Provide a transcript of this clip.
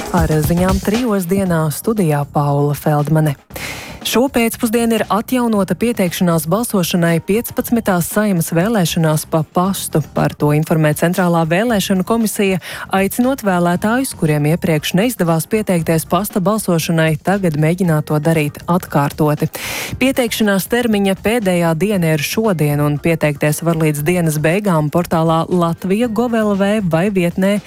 Ar ziņām 3 dienā studijā Paula Feldmane. Šo pēcpusdienu ir atjaunota pieteikšanās balsošanai 15. Saeimas vēlēšanās pa pastu. Par to informē Centrālā vēlēšanu komisija, aicinot vēlētājus, kuriem iepriekš neizdevās pieteikties pasta balsošanai, tagad mēģināt to darīt atkārtoti. Pieteikšanās termiņa pēdējā diena ir šodien, un pieteikties var līdz dienas beigām portālā Latvija.gov.lv vai vietnē